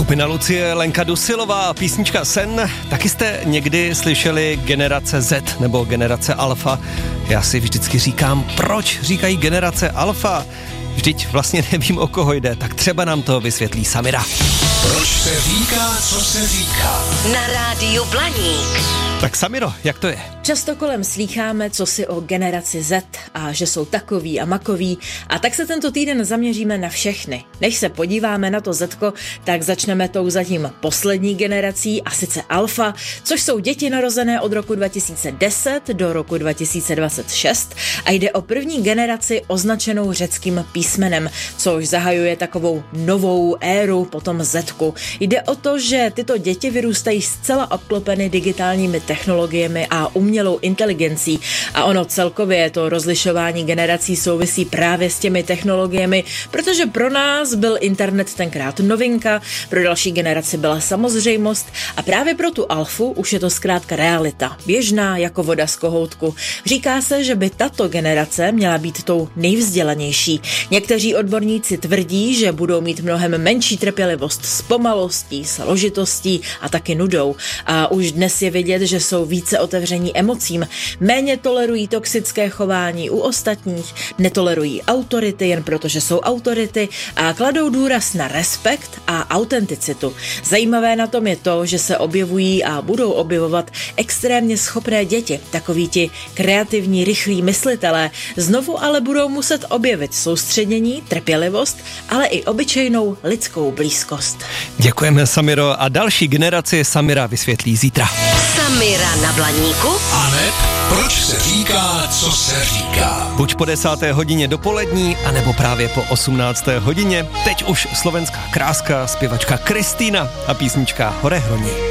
Skupina Lucie, Lenka Dusilová a písnička Sen. Taky jste někdy slyšeli generace Z nebo generace Alfa? Já si vždycky říkám, proč říkají generace Alfa? Vždyť vlastně nevím, o koho jde, tak třeba nám to vysvětlí Samira. Proč se říká, co se říká? Na rádiu Blaník. Tak Samiro, jak to je? Často kolem slýcháme, co si o generaci Z a že jsou takový a makoví, a tak se tento týden zaměříme na všechny. Než se podíváme na to Zetko, tak začneme tou zatím poslední generací, a sice Alfa, což jsou děti narozené od roku 2010 do roku 2026 a jde o první generaci označenou řeckým písmenem, což zahajuje takovou novou éru po tom Zetku. Jde o to, že tyto děti vyrůstají zcela obklopeny digitálními technologiemi a umělou inteligencí, a ono celkově to rozlišování generací souvisí právě s těmi technologiemi, protože pro nás byl internet tenkrát novinka, pro další generaci byla samozřejmost a právě pro tu Alfu už je to zkrátka realita, běžná jako voda z kohoutku. Říká se, že by tato generace měla být tou nejvzdělanější. Někteří odborníci tvrdí, že budou mít mnohem menší trpělivost s pomalostí, složitostí a taky nudou. A už dnes je vidět, že jsou více otevření emocím, méně tolerují toxické chování u ostatních, netolerují autority jen proto, že jsou autority, a kladou důraz na respekt a autenticitu. Zajímavé na tom je to, že se objevují a budou objevovat extrémně schopné děti, takoví ti kreativní, rychlí myslitelé, znovu ale budou muset objevit soustředění, trpělivost, ale i obyčejnou lidskou blízkost. Děkujeme, Samiro, a další generaci Samira vysvětlí zítra. Samira na Blaníku. Aneb, proč se říká, co se říká? Buď po 10. hodině dopolední, anebo právě po 18. hodině. Teď už slovenská kráska, zpěvačka Kristýna a písnička Hore Hroní.